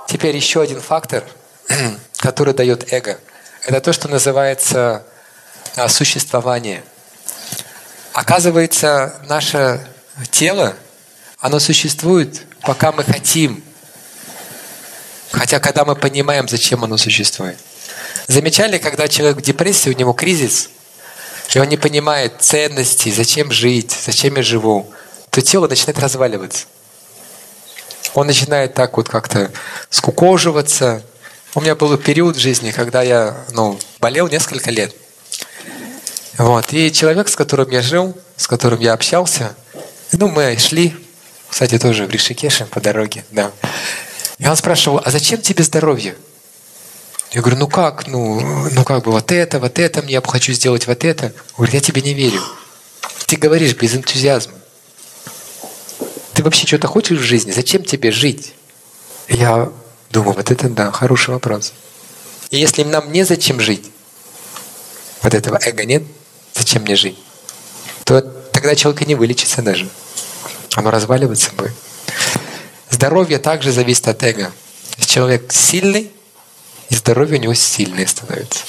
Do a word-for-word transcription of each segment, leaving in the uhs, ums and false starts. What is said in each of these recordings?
Теперь еще один фактор, который дает эго. Это то, что называется существование. Оказывается, наше тело, оно существует, пока мы хотим. Хотя, когда мы понимаем, зачем оно существует. Замечали, когда человек в депрессии, у него кризис, и он не понимает ценностей, зачем жить, зачем я живу, то тело начинает разваливаться. Он начинает так вот как-то скукоживаться. У меня был период в жизни, когда я ну, болел несколько лет. Вот. И человек, с которым я жил, с которым я общался, ну, мы шли, кстати, тоже в Ришикеше по дороге, да. И он спрашивал, а зачем тебе здоровье? Я говорю, ну как, ну, ну как бы вот это, вот это, мне я хочу сделать вот это. Он говорит, я тебе не верю. Ты говоришь без энтузиазма. Ты вообще что-то хочешь в жизни? Зачем тебе жить? И я думаю, вот это да, хороший вопрос. И если нам незачем жить, вот этого эго нет, зачем мне жить, то тогда человек и не вылечится даже. Оно разваливаться будет. Здоровье также зависит от эго. Человек сильный, и здоровье у него сильное становится.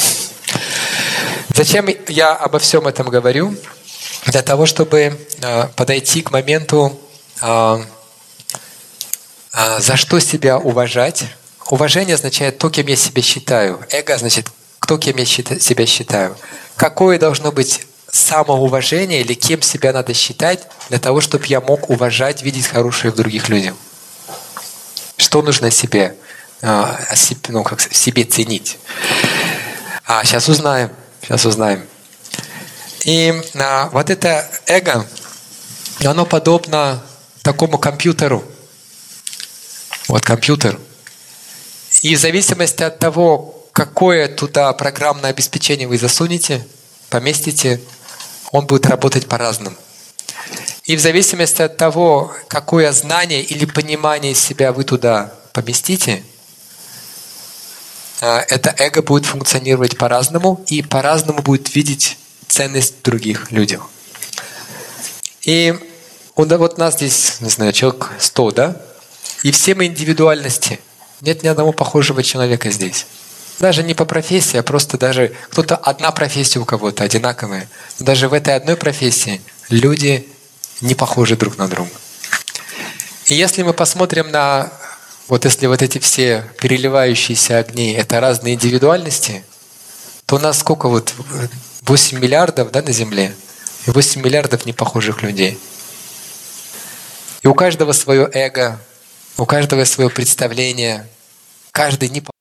Зачем я обо всем этом говорю? Для того, чтобы э, подойти к моменту, э, э, за что себя уважать. Уважение означает то, кем я себя считаю. Эго значит, кто кем я счита- себя считаю. Какое должно быть самоуважение или кем себя надо считать для того, чтобы я мог уважать, видеть хорошее в других людях. Что нужно себе, ну, как себе ценить? А, сейчас узнаем. Сейчас узнаем. И а, вот это эго, оно подобно такому компьютеру. Вот компьютер. И в зависимости от того, какое туда программное обеспечение вы засунете, поместите, он будет работать по-разному. И в зависимости от того, какое знание или понимание себя вы туда поместите, это эго будет функционировать по-разному и по-разному будет видеть ценность в других людях. И вот у нас здесь, не знаю, человек сто, да? И все мы индивидуальности. Нет ни одного похожего человека здесь. Даже не по профессии, а просто даже кто-то одна профессия у кого-то одинаковая. Но даже в этой одной профессии люди не похожи друг на друга. И если мы посмотрим на, вот если вот эти все переливающиеся огни, это разные индивидуальности, то у нас сколько вот, восемь миллиардов, да, на Земле, и восемь миллиардов непохожих людей. И у каждого свое эго, у каждого свое представление, каждый не